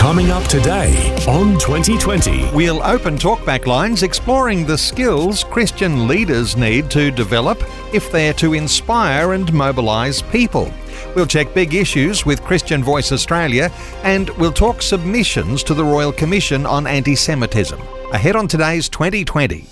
Coming up today on 2020. We'll open talkback lines exploring the skills Christian leaders need to develop if they're to inspire and mobilise people. We'll check big issues with Christian Voice Australia, and we'll talk submissions to the Royal Commission on Anti-Semitism. Ahead on today's 2020.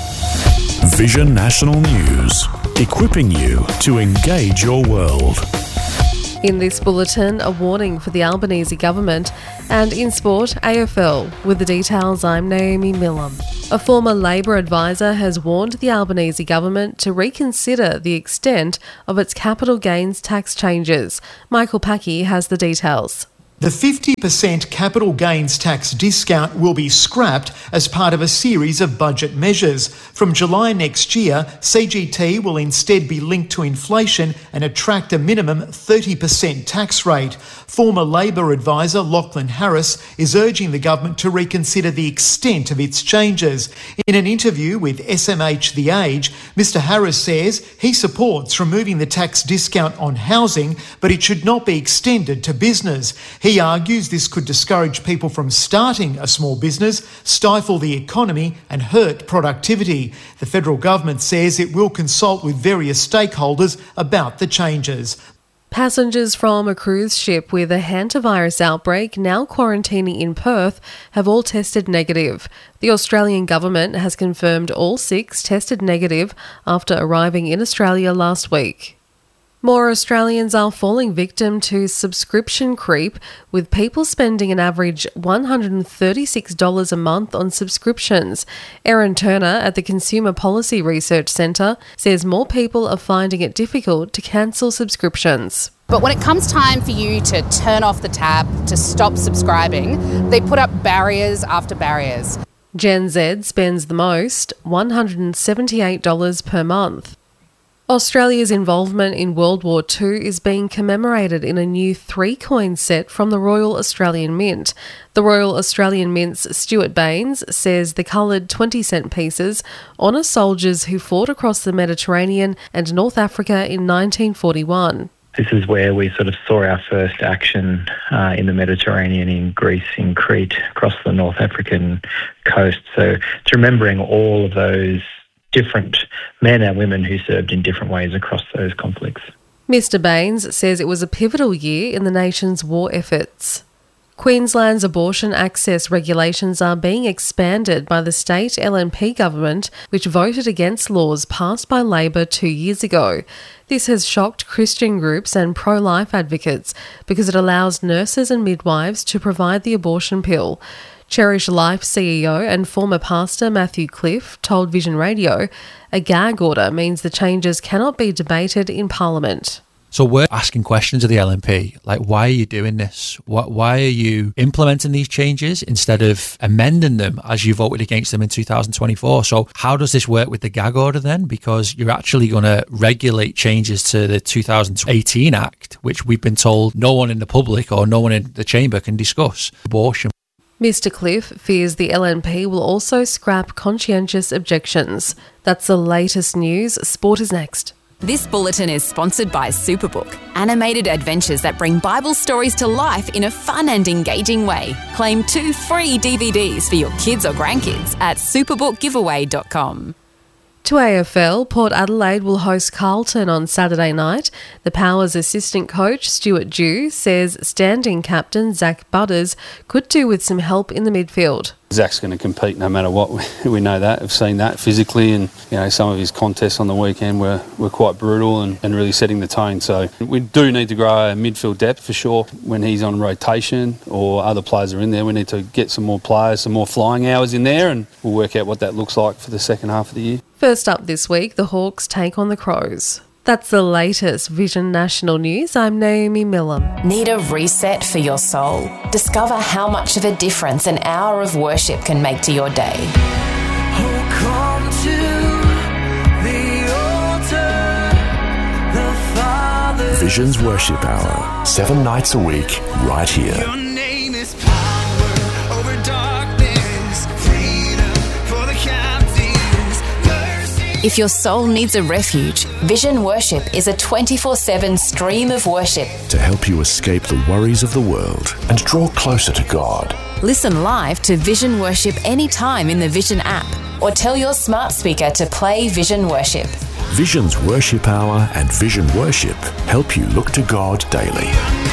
Vision National News, equipping you to engage your world. In this bulletin, a warning for the Albanese government, and in sport, AFL. With the details, I'm Naomi Millam. A former Labor advisor has warned the Albanese government to reconsider the extent of its capital gains tax changes. Michael Packey has the details. The 50% capital gains tax discount will be scrapped as part of a series of budget measures. From July next year, CGT will instead be linked to inflation and attract a minimum 30% tax rate. Former Labor advisor Lachlan Harris is urging the government to reconsider the extent of its changes. In an interview with SMH The Age, Mr Harris says he supports removing the tax discount on housing, but it should not be extended to business. He argues this could discourage people from starting a small business, stifle the economy and hurt productivity. The federal government says it will consult with various stakeholders about the changes. Passengers from a cruise ship with a hantavirus outbreak now quarantining in Perth have all tested negative. The Australian government has confirmed all 6 tested negative after arriving in Australia last week. More Australians are falling victim to subscription creep, with people spending an average $136 a month on subscriptions. Erin Turner at the Consumer Policy Research Centre says more people are finding it difficult to cancel subscriptions. But when it comes time for you to turn off the tap, to stop subscribing, they put up barriers after barriers. Gen Z spends the most, $178 per month. Australia's involvement in World War II is being commemorated in a new 3-coin set from the Royal Australian Mint. The Royal Australian Mint's Stuart Baines says the coloured 20-cent pieces honour soldiers who fought across the Mediterranean and North Africa in 1941. This is where we sort of saw our first action in the Mediterranean, in Greece, in Crete, across the North African coast. So it's remembering all of those different men and women who served in different ways across those conflicts. Mr Baines says it was a pivotal year in the nation's war efforts. Queensland's abortion access regulations are being expanded by the state LNP government, which voted against laws passed by Labor 2 years ago. This has shocked Christian groups and pro-life advocates because it allows nurses and midwives to provide the abortion pill. Cherish Life CEO and former pastor Matthew Cliff told Vision Radio a gag order means the changes cannot be debated in Parliament. So we're asking questions of the LNP, like, why are you doing this? Why are you implementing these changes instead of amending them as you voted against them in 2024? So how does this work with the gag order then? Because you're actually going to regulate changes to the 2018 Act, which we've been told no one in the public or no one in the chamber can discuss. Abortion. Mr Cliff fears the LNP will also scrap conscientious objections. That's the latest news. Sport is next. This bulletin is sponsored by Superbook, animated adventures that bring Bible stories to life in a fun and engaging way. Claim 2 free DVDs for your kids or grandkids at superbookgiveaway.com. To AFL, Port Adelaide will host Carlton on Saturday night. The Powers assistant coach, Stuart Dew, says standing captain Zach Butters could do with some help in the midfield. Zach's going to compete no matter what. We know that. We've seen that physically, and some of his contests on the weekend were quite brutal and really setting the tone. So we do need to grow our midfield depth for sure. When he's on rotation or other players are in there, we need to get some more players, some more flying hours in there, and we'll work out what that looks like for the second half of the year. First up this week, the Hawks take on the Crows. That's the latest Vision National News. I'm Naomi Millam. Need a reset for your soul? Discover how much of a difference an hour of worship can make to your day. Come to the altar, the Father's Vision's Worship Hour, 7 nights a week, right here. Your name is power over darkness, freedom for the captives, mercy If your soul needs a refuge, Vision Worship is a 24/7 stream of worship. To help you escape the worries of the world and draw closer to God. listen live to Vision Worship anytime in the Vision app. Or tell your smart speaker to play Vision Worship. Vision's Worship Hour and Vision Worship help you look to God daily.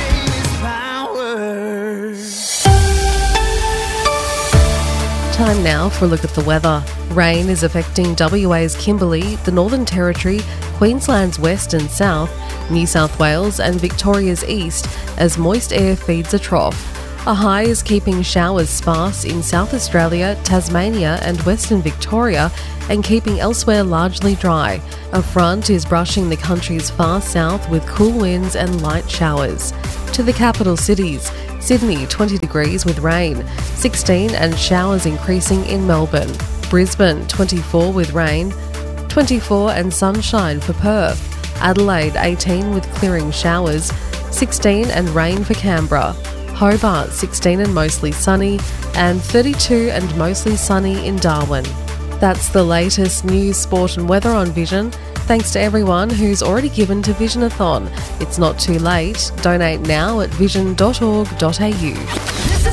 Time now for a look at the weather. Rain is affecting WA's Kimberley, the Northern Territory, Queensland's west and south, New South Wales and Victoria's east as moist air feeds a trough. A high is keeping showers sparse in South Australia, Tasmania and Western Victoria and keeping elsewhere largely dry. A front is brushing the country's far south with cool winds and light showers. To the capital cities, Sydney 20 degrees with rain, 16 and showers increasing in Melbourne. Brisbane 24 with rain, 24 and sunshine for Perth. Adelaide 18 with clearing showers, 16 and rain for Canberra. Hobart 16 and mostly sunny, and 32 and mostly sunny in Darwin. That's the latest news, sport and weather on Vision. Thanks to everyone who's already given to Visionathon. It's not too late. Donate now at vision.org.au.